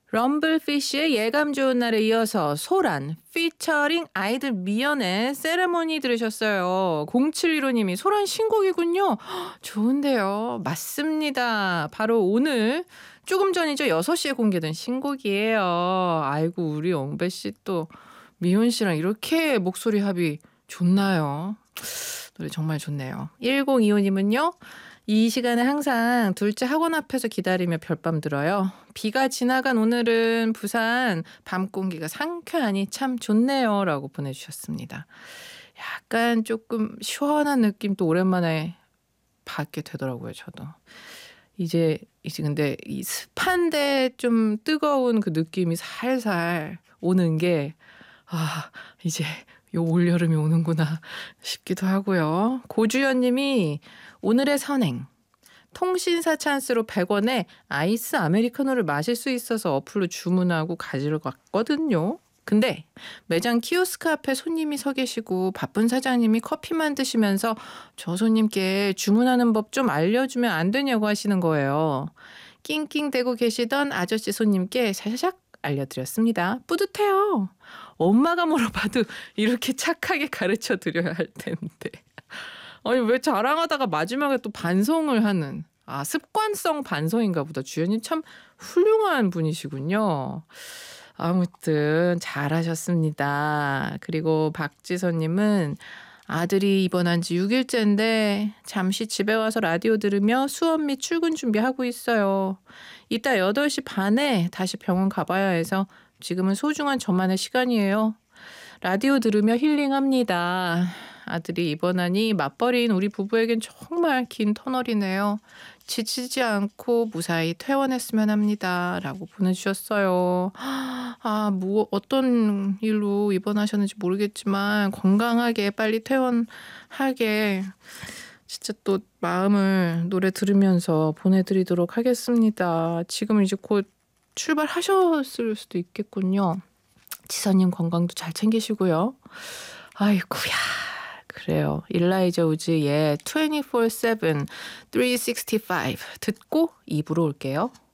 럼블피쉬의 예감 좋은 날에 이어서 소란 피처링 아이들 미연의 세레머니 들으셨어요. 0715님이 소란 신곡이군요. 헉, 좋은데요. 맞습니다. 바로 오늘 조금 전이죠. 6시에 공개된 신곡이에요. 아이고 우리 엉배 씨 또 미연 씨랑 이렇게 목소리 합이 좋나요? 노래 정말 좋네요. 1025님은요. 이 시간에 항상 둘째 학원 앞에서 기다리며 별밤 들어요. 비가 지나간 오늘은 부산 밤 공기가 상쾌하니 참 좋네요. 라고 보내주셨습니다. 약간 조금 시원한 느낌 또 오랜만에 받게 되더라고요. 저도. 이제 근데 이 습한데 좀 뜨거운 그 느낌이 살살 오는 게 이제 요 올여름이 오는구나 싶기도 하고요. 고주연 님이 오늘의 선행. 통신사 찬스로 100원에 아이스 아메리카노를 마실 수 있어서 어플로 주문하고 가지러 갔거든요. 근데 매장 키오스크 앞에 손님이 서 계시고 바쁜 사장님이 커피만 드시면서 저 손님께 주문하는 법 좀 알려주면 안 되냐고 하시는 거예요. 낑낑대고 계시던 아저씨 손님께 샤샤샥 알려드렸습니다. 뿌듯해요. 엄마가 물어봐도 이렇게 착하게 가르쳐 드려야 할 텐데. 아니 왜 자랑하다가 마지막에 또 반성을 하는. 습관성 반성인가 보다. 주연님 참 훌륭한 분이시군요. 아무튼 잘하셨습니다. 그리고 박지선님은 아들이 입원한 지 6일째인데 잠시 집에 와서 라디오 들으며 수업 및 출근 준비하고 있어요. 이따 8시 반에 다시 병원 가봐야 해서 지금은 소중한 저만의 시간이에요. 라디오 들으며 힐링합니다. 아들이 입원하니 맞벌이인 우리 부부에겐 정말 긴 터널이네요. 지치지 않고 무사히 퇴원했으면 합니다. 라고 보내주셨어요. 어떤 일로 입원하셨는지 모르겠지만 건강하게 빨리 퇴원하게 진짜 또 마음을 노래 들으면서 보내드리도록 하겠습니다. 지금 이제 곧 출발하셨을 수도 있겠군요. 지선님 건강도 잘 챙기시고요. 아이고야. 그래요. 일라이저 우즈의 24/7 365 듣고 2부로 올게요.